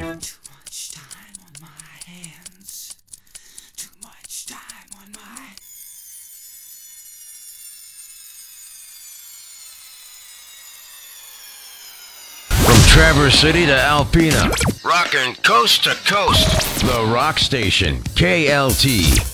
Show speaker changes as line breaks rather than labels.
Too much time on my hands. Too much time on my.
From Traverse City to Alpena,
Rockin' coast to coast.
the Rock Station, KLT.